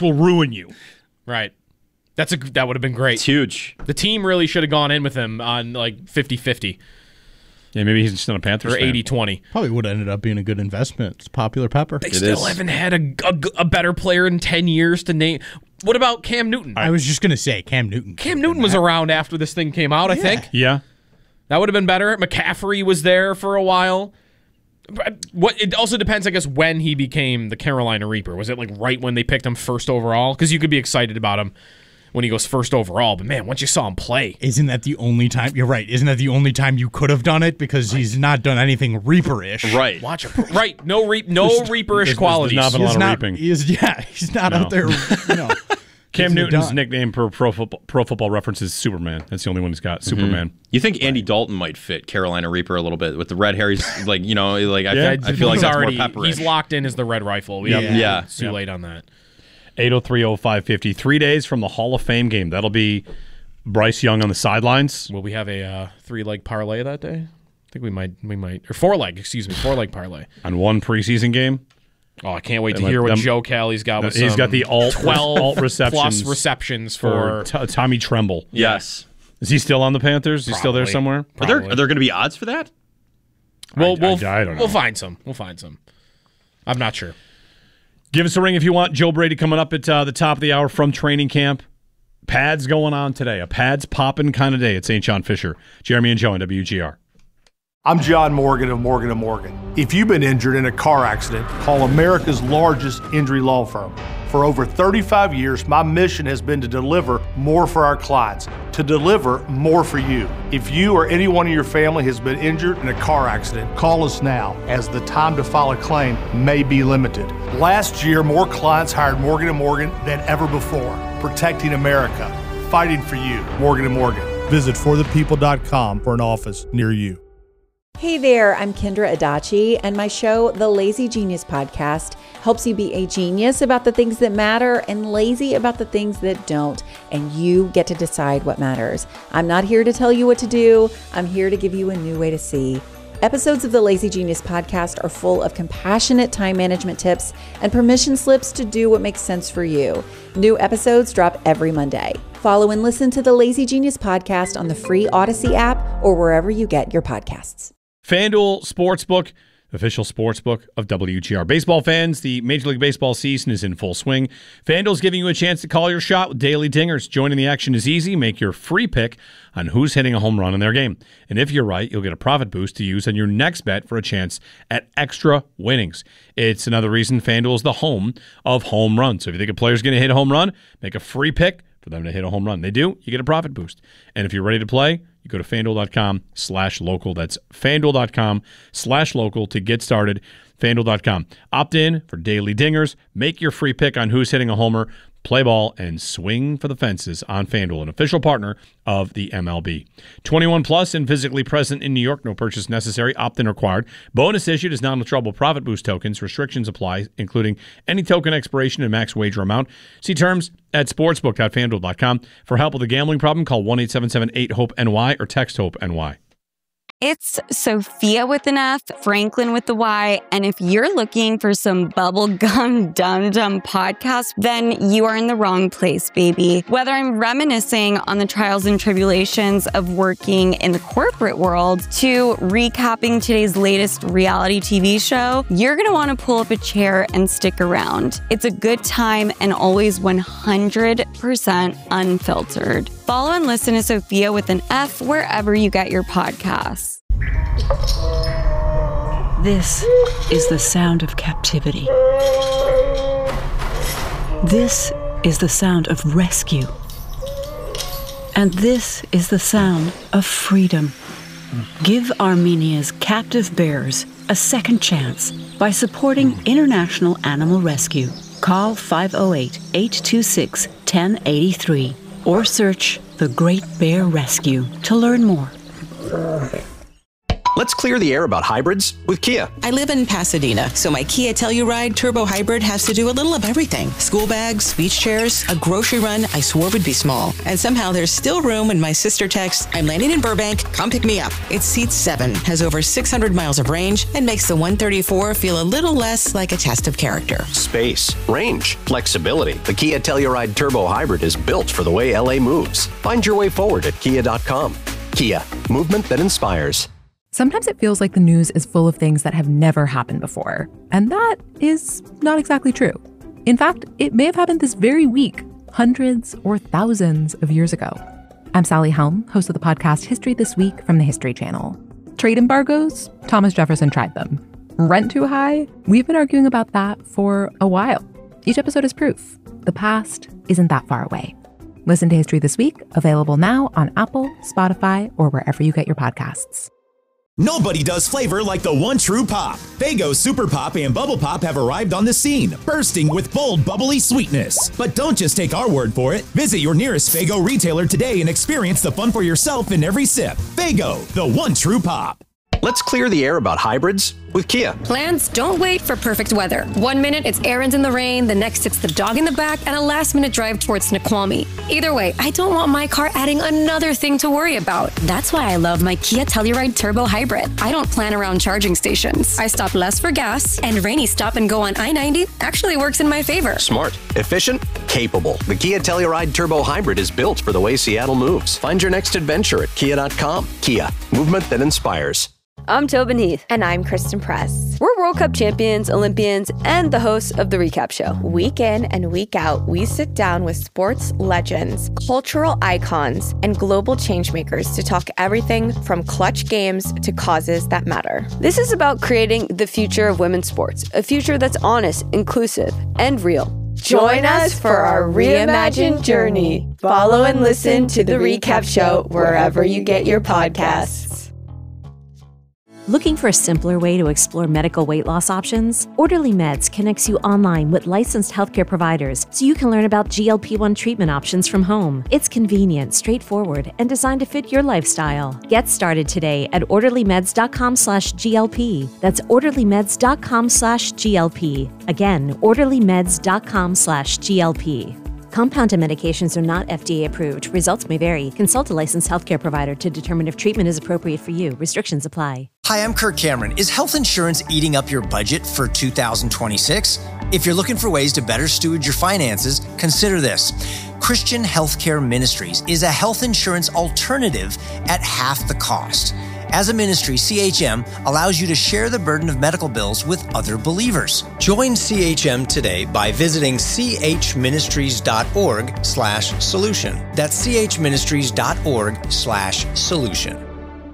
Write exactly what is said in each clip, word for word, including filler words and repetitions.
this will ruin you. Right. That's a that would have been great. It's huge. The team really should have gone in with him on like fifty-fifty. Yeah, maybe he's just not a Panthers or fan. eighty twenty. Probably would have ended up being a good investment. It's Popular Pepper. They It still is. haven't had a, a, a better player in ten years to name. What about Cam Newton? I was just going to say Cam Newton. Cam Newton was around after this thing came out, I think. Yeah. That would have been better. McCaffrey was there for a while. But what it also depends, I guess, when he became the Carolina Reaper. Was it like right when they picked him first overall? Because you could be excited about him when he goes first overall, but man, once you saw him play. Isn't that the only time? You're right. Isn't that the only time you could have done it? Because he's not done anything Reaper-ish. Right. Watch him. Right. No reap, no Reaper-ish there's- qualities. there's not been a He's lot of not, reaping. he is, yeah, he's not out there, you know. Cam Isn't it Newton's done? nickname per Pro Football, Pro Football Reference is Superman. That's the only one he's got. Superman. You think Andy Dalton might fit Carolina Reaper a little bit with the red hair? He's like, you know, like I, Yeah. I feel like He's that's already, more pepperish. he's locked in as the Red Rifle. We Yeah. haven't- Yeah. It's too Yeah. late on that. eight oh three oh five fifty. Three days from the Hall of Fame game. That'll be Bryce Young on the sidelines. Will we have a uh, three-leg parlay that day? I think we might. We might. Or four-leg, excuse me. Four-leg parlay. On one preseason game. Oh, I can't wait to Them- hear what them- Joe Callie's got with He's some got the alt, twelve alt receptions plus receptions for for. T- Tommy Tremble. Yes. Is he still on the Panthers? Is he still there Probably. somewhere? Are there Probably. are there going to be odds for that? We'll, I- we'll, I- I don't know. we'll find some. We'll find some. I'm not sure. Give us a ring if you want. Joe Brady coming up at uh, the top of the hour from training camp. Pads going on today. A pads popping kind of day at Saint John Fisher. Jeremy and Joe on W G R. I'm John Morgan of Morgan and Morgan. If you've been injured in a car accident, call America's largest injury law firm. For over thirty-five years, my mission has been to deliver more for our clients, to deliver more for you. If you or anyone in your family has been injured in a car accident, call us now, as the time to file a claim may be limited. Last year, more clients hired Morgan and Morgan than ever before, protecting America, fighting for you. Morgan and Morgan. Visit for the people dot com for an office near you. Hey there, I'm Kendra Adachi, and my show, The Lazy Genius Podcast, helps you be a genius about the things that matter and lazy about the things that don't, and you get to decide what matters. I'm not here to tell you what to do. I'm here to give you a new way to see. Episodes of the Lazy Genius Podcast are full of compassionate time management tips and permission slips to do what makes sense for you. New episodes drop every Monday. Follow and listen to the Lazy Genius Podcast on the free Odyssey app or wherever you get your podcasts. FanDuel Sportsbook, official sportsbook of W G R. Baseball fans, the Major League Baseball season is in full swing. FanDuel's giving you a chance to call your shot with daily dingers. Joining the action is easy. Make your free pick on who's hitting a home run in their game. And if you're right, you'll get a profit boost to use on your next bet for a chance at extra winnings. It's another reason FanDuel is the home of home runs. So if you think a player's going to hit a home run, make a free pick for them to hit a home run. They do, you get a profit boost. And if you're ready to play, you go to FanDuel.com slash local. That's FanDuel.com slash local to get started. FanDuel dot com. Opt in for daily dingers. Make your free pick on who's hitting a homer. Play ball and swing for the fences on FanDuel, an official partner of the M L B. twenty-one plus and physically present in New York. No purchase necessary. Opt-in required. Bonus issued as non-withdrawable profit boost tokens. Restrictions apply, including any token expiration and max wager amount. See terms at sportsbook dot fan duel dot com. For help with a gambling problem, call one eight seven seven eight hope N Y or text HOPE-NY. It's Sophia with an F, Franklin with the Y, and if you're looking for some bubblegum dum-dum podcast, then you are in the wrong place, baby. Whether I'm reminiscing on the trials and tribulations of working in the corporate world to recapping today's latest reality T V show, you're gonna wanna pull up a chair and stick around. It's a good time and always one hundred percent unfiltered. Follow and listen to Sophia with an F wherever you get your podcasts. This is the sound of captivity. This is the sound of rescue. And this is the sound of freedom. Give Armenia's captive bears a second chance by supporting International Animal Rescue. Call five oh eight, eight two six, one oh eight three or search The Great Bear Rescue to learn more. Let's clear the air about hybrids with Kia. I live in Pasadena, so my Kia Telluride Turbo Hybrid has to do a little of everything. School bags, beach chairs, a grocery run I swore would be small. And somehow there's still room when my sister texts, I'm landing in Burbank, come pick me up. It seats seven, has over six hundred miles of range, and makes the one thirty-four feel a little less like a test of character. Space, range, flexibility. The Kia Telluride Turbo Hybrid is built for the way L A moves. Find your way forward at kia dot com. Kia, movement that inspires. Sometimes it feels like the news is full of things that have never happened before, and that is not exactly true. In fact, it may have happened this very week, hundreds or thousands of years ago. I'm Sally Helm, host of the podcast History This Week from the History Channel. Trade embargoes? Thomas Jefferson tried them. Rent too high? We've been arguing about that for a while. Each episode is proof. The past isn't that far away. Listen to History This Week, available now on Apple, Spotify, or wherever you get your podcasts. Nobody does flavor like the one true pop. Faygo Super Pop and Bubble Pop have arrived on the scene, bursting with bold, bubbly sweetness. But don't just take our word for it. Visit your nearest Faygo retailer today and experience the fun for yourself in every sip. Faygo, the one true pop. Let's clear the air about hybrids with Kia. Plans don't wait for perfect weather. One minute it's errands in the rain, the next it's the dog in the back, and a last minute drive towards Snoqualmie. Either way, I don't want my car adding another thing to worry about. That's why I love my Kia Telluride Turbo Hybrid. I don't plan around charging stations. I stop less for gas, and rainy stop and go on I ninety actually works in my favor. Smart, efficient, capable. The Kia Telluride Turbo Hybrid is built for the way Seattle moves. Find your next adventure at kia dot com. Kia, movement that inspires. I'm Tobin Heath. And I'm Kristen Press. We're World Cup champions, Olympians, and the hosts of The Recap Show. Week in and week out, we sit down with sports legends, cultural icons, and global changemakers to talk everything from clutch games to causes that matter. This is about creating the future of women's sports, a future that's honest, inclusive, and real. Join us for our reimagined journey. Follow and listen to The Recap Show wherever you get your podcasts. Looking for a simpler way to explore medical weight loss options? Orderly Meds connects you online with licensed healthcare providers so you can learn about G L P one treatment options from home. It's convenient, straightforward, and designed to fit your lifestyle. Get started today at orderly meds dot com slash G L P. That's orderly meds dot com slash G L P. Again, orderly meds dot com slash G L P. Compounded medications are not F D A approved. Results may vary. Consult a licensed healthcare provider to determine if treatment is appropriate for you. Restrictions apply. Hi, I'm Kirk Cameron. Is health insurance eating up your budget for two thousand twenty-six? If you're looking for ways to better steward your finances, consider this. Christian Healthcare Ministries is a health insurance alternative at half the cost. As a ministry, C H M allows you to share the burden of medical bills with other believers. Join C H M today by visiting chministries.org slash solution. That's chministries.org slash solution.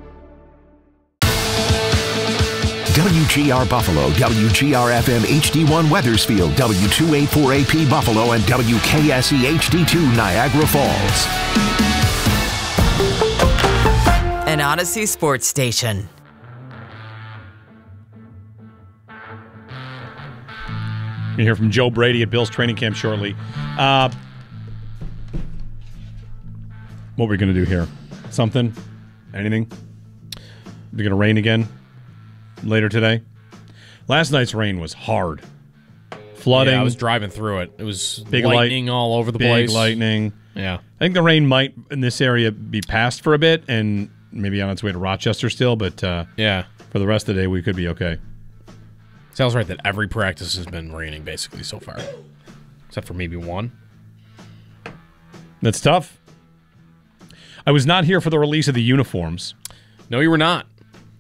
W G R Buffalo, W G R F M H D one Weathersfield, W two eighty-four A P Buffalo, and W K S E H D two Niagara Falls. An Odyssey sports station. You'll hear from Joe Brady at Bills training camp shortly. Uh, what are we going to do here? Something? Anything? Is it going to rain again later today? Last night's rain was hard. Flooding. Yeah, I was driving through it. It was big lightning light, all over the big place. Big lightning. Yeah. I think the rain might, in this area, be past for a bit and maybe on its way to Rochester still, but uh, yeah, for the rest of the day, we could be okay. Sounds right that every practice has been raining basically so far, except for maybe one. That's tough. I was not here for the release of the uniforms. No, you were not.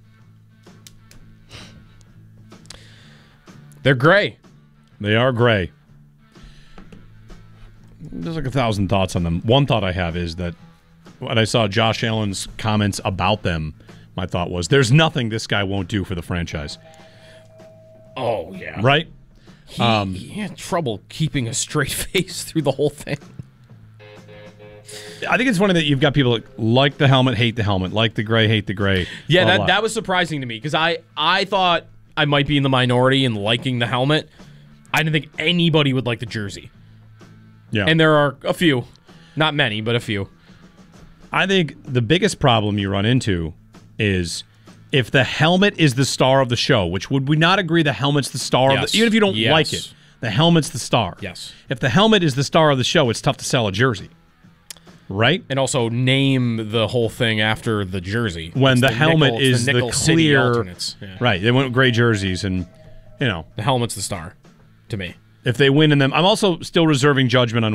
They're gray. They are gray. There's like a thousand thoughts on them. One thought I have is that when I saw Josh Allen's comments about them, my thought was, there's nothing this guy won't do for the franchise. Oh, yeah. Right? He, um, he had trouble keeping a straight face through the whole thing. I think it's funny that you've got people that like the helmet, hate the helmet, like the gray, hate the gray. Yeah, blah, that, blah. that was surprising to me because I, I thought I might be in the minority in liking the helmet. I didn't think anybody would like the jersey. Yeah. And there are a few. Not many, but a few. I think the biggest problem you run into is if the helmet is the star of the show, which would we not agree the helmet's the star Yes. of the, even if you don't Yes. like it, the helmet's the star. Yes. If the helmet is the star of the show, it's tough to sell a jersey. Right? And also name the whole thing after the jersey. When It's the, helmet nickel, it's is the, the, nickel City clear alternates. Yeah. Right. They went with gray jerseys and you know. The helmet's the star to me. If they win in them, I'm also still reserving judgment on